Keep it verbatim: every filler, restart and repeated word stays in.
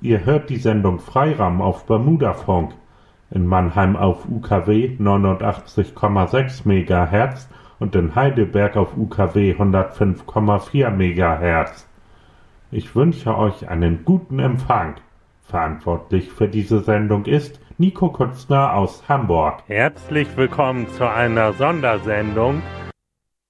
Ihr hört die Sendung Freiraum auf Bermudafunk. In Mannheim auf U K W neunundachtzig Komma sechs Megahertz und in Heidelberg auf U K W hundertfünf Komma vier Megahertz. Ich wünsche euch einen guten Empfang. Verantwortlich für diese Sendung ist Nico Kutzner aus Hamburg. Herzlich willkommen zu einer Sondersendung